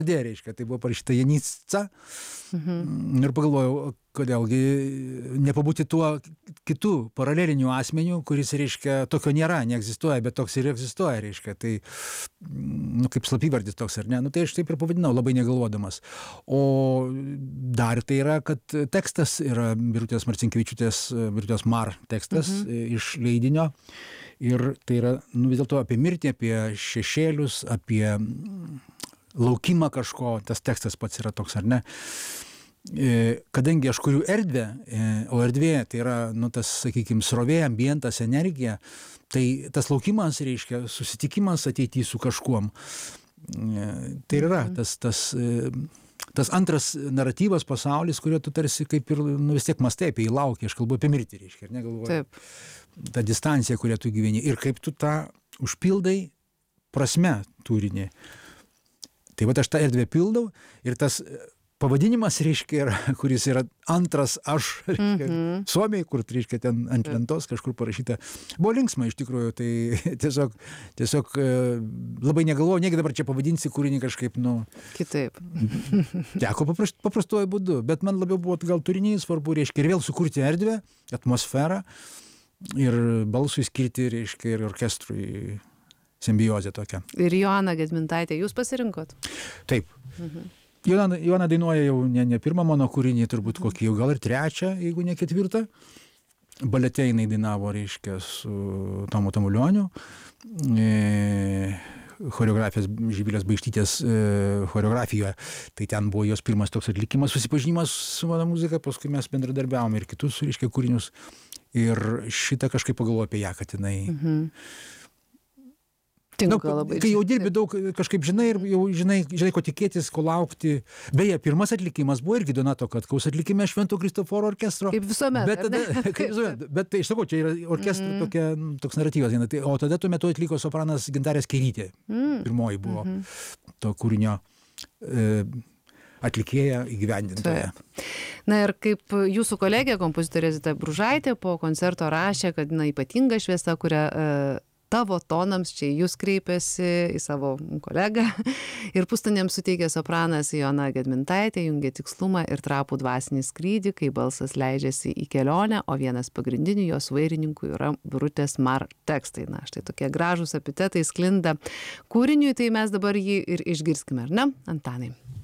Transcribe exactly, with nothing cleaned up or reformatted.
reiškia, tai buvo parašyta Janica. Mhm. Ir pagalvojau, kodėlgi nepabūti tuo kitų paralelinių asmenių, kuris, reiškia, tokio nėra, neegzistuoja, bet toks ir egzistuoja, reiškia. Tai, nu, kaip slapyvardis toks, ar ne? Nu, tai aš taip ir pavadinau, labai negalvodamas. O dar tai yra, kad tekstas yra Birutės Marcinkevičiūtės, Birutės Mar tekstas mhm. iš leidinio. Ir tai yra, nu, vis dėlto apie mirtį, apie šešėlius, apie laukimą kažko, tas tekstas pats yra toks, ar ne? Kadangi aš kuriu erdvę, o erdvė tai yra, nu, tas, sakykime, srovė, ambientas, energija, tai tas laukimas, reiškia, susitikimas ateity su kažkuom. Tai yra tas, tas, tas antras naratyvas, pasaulis, kurio tu tarsi kaip ir, nu, vis tiek mastai apie jį lauki, aš kalbu apie mirtį, reiškia, ir negalvoju. Taip. Ta distancija, kurią tu gyveni, ir kaip tu tą užpildai prasme turinį. Tai va aš tą erdvę pildau ir tas pavadinimas, reiškia, yra, kuris yra antras aš, reiškia, mm-hmm. Suomiai, kur, reiškia, ten ant lentos kažkur parašyta. Buvo linksma iš tikrųjų, tai tiesiog, tiesiog labai negalvojau, negi dabar čia pavadinsi kūrinį kažkaip, nu... Kitaip. Teko paprast, paprastuoju būdu, bet man labiau buvo gal turinys svarbu, reiškia, ir vėl sukurti erdvę, atmosferą ir balsui skirti, reiškia, ir orkestrui simbiozė tokia. Ir Joana Gedmintaitė, jūs pasirinkot? Taip. Mhm. Joana, Joana dainuoja jau ne, ne pirmą mano kūrinį, turbūt mhm. kokį jau gal ir trečią, jeigu ne ketvirtą. Balete jinai dainavo, reiškia, su Tomu Tamulioniu. E, choreografijos Živilės Baištytės e, choreografijoje. Tai ten buvo jos pirmas toks atlikimas, susipažinimas su mano muzika, paskui mes bendradarbiavome ir kitus, reiškia, kūrinius. Ir šitą kažkaip pagalvoju apie ją, kad jinai... Mhm. Nu, kai jau dirbi daug, kažkaip žinai ir jau žinai, žinai, ko tikėtis, ko laukti. Beje, pirmas atlikimas buvo irgi Donato Katkaus atlikime Švento Kristoforo orkestro. Kaip visuomet. Bet, tada, kaip visuomet, bet tai, aš sakau, čia yra orkestro mm. tokia, toks naratyvas. Tai, o tada tuo metu atliko sopranas Gintarė Skeirytė. Mm. Pirmoji buvo mm-hmm. to kūrinio e, atlikėja įgyvendintoja. Na ir kaip jūsų kolegė, kompozitorė Zita Bružaitė po koncerto rašė, kad na, ypatinga šviesa, kurią e, tavo tonams, čia jūs kreipėsi į savo kolegą ir pustoniams suteikė sopranas Joana Gedmintaitė, jungia tikslumą ir trapų dvasinį skrydį, kai balsas leidžiasi į kelionę, o vienas pagrindinių jos vairininkų yra Birutės Mar tekstai. Na, štai tokie gražūs epitetai sklinda kūriniui, tai mes dabar jį ir išgirskime, ar ne, Antanai?